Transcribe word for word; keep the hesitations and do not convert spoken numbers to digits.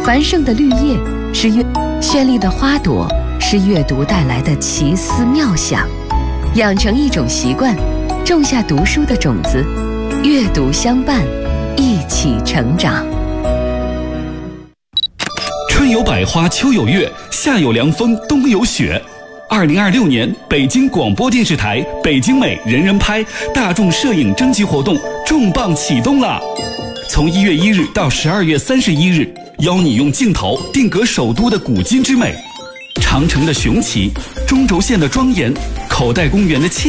繁盛的绿叶是阅绚丽的花朵是阅读带来的奇思妙想。养成一种习惯，种下读书的种子，阅读相伴，一起成长。 春有百花，秋有月，夏有凉风，冬有雪。二零二六年北京广播电视台北京美人人拍大众摄影征集活动重磅启动了！从一月一日到十二月三十一日，邀你用镜头定格首都的古今之美，长城的雄奇，中轴线的庄严，口袋公园的气